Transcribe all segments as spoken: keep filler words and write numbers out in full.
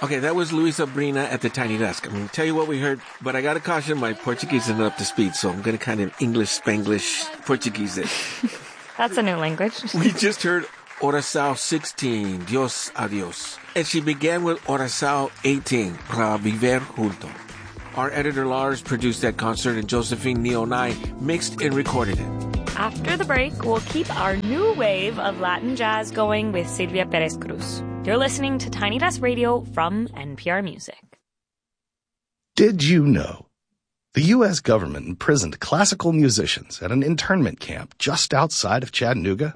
Okay, that was Luisa Brina at the Tiny Desk. I'm going to tell you what we heard, but I got to caution my Portuguese isn't up to speed, so I'm going to kind of English, Spanglish, Portuguese it. That's a new language. We just heard Oração sixteen, Dios Adios. And she began with Oração eighteen, Pra Viver Junto. Our editor Lars produced that concert, and Josephine Nionai mixed and recorded it. After the break, we'll keep our new wave of Latin jazz going with Silvia Perez Cruz. You're listening to Tiny Desk Radio from N P R Music. Did you know the U S government imprisoned classical musicians at an internment camp just outside of Chattanooga?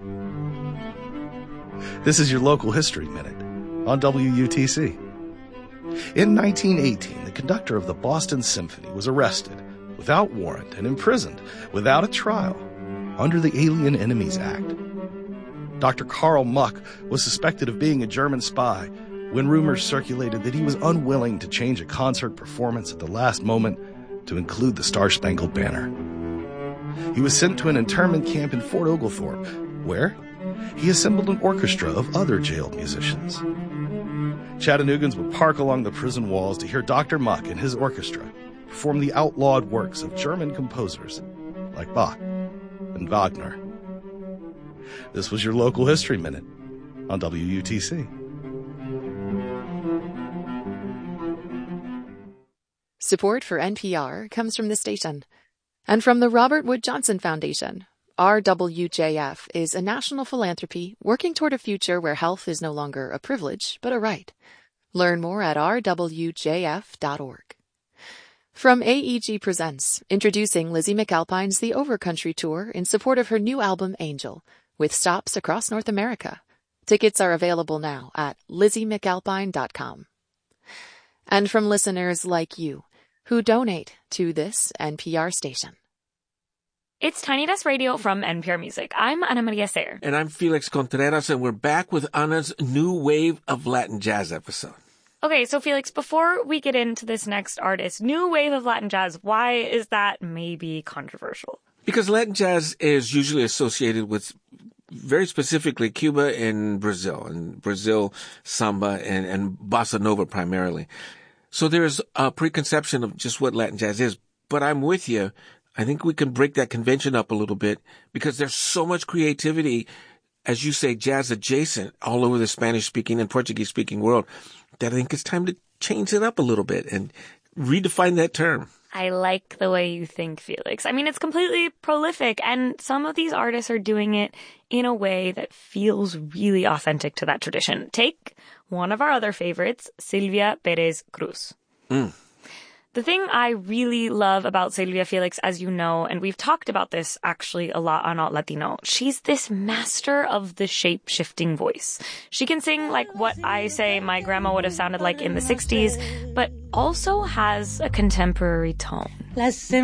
This is your local history minute on W U T C. In nineteen eighteen, the conductor of the Boston Symphony was arrested without warrant and imprisoned without a trial under the Alien Enemies Act. Doctor Karl Muck was suspected of being a German spy when rumors circulated that he was unwilling to change a concert performance at the last moment to include the Star-Spangled Banner. He was sent to an internment camp in Fort Oglethorpe, where he assembled an orchestra of other jailed musicians. Chattanoogans would park along the prison walls to hear Doctor Muck and his orchestra perform the outlawed works of German composers like Bach and Wagner. This was your local history minute on W U T C. Support for N P R comes from the station and from the Robert Wood Johnson Foundation. R W J F is a national philanthropy working toward a future where health is no longer a privilege, but a right. Learn more at r w j f dot org. From A E G Presents, introducing Lizzie McAlpine's The Overcountry Tour in support of her new album, Angel, with stops across North America. Tickets are available now at lizzie mcalpine dot com. And from listeners like you, who donate to this N P R station. It's Tiny Desk Radio from N P R Music. I'm Ana Maria Sayer. And I'm Felix Contreras, and we're back with Ana's new wave of Latin jazz episode. Okay, so Felix, before we get into this next artist, new wave of Latin jazz, why is that maybe controversial? Because Latin jazz is usually associated with, very specifically, Cuba and Brazil, and Brazil, samba, and, and bossa nova primarily. So there's a preconception of just what Latin jazz is. But I'm with you. I think we can break that convention up a little bit because there's so much creativity, as you say, jazz adjacent all over the Spanish-speaking and Portuguese-speaking world, that I think it's time to change it up a little bit and redefine that term. I like the way you think, Felix. I mean, it's completely prolific, and some of these artists are doing it in a way that feels really authentic to that tradition. Take one of our other favorites, Silvia Perez Cruz. Mm. The thing I really love about Silvia, Felix, as you know, and we've talked about this actually a lot on Alt Latino, she's this master of the shape-shifting voice. She can sing like what I say my grandma would have sounded like in the sixties, but also has a contemporary tone.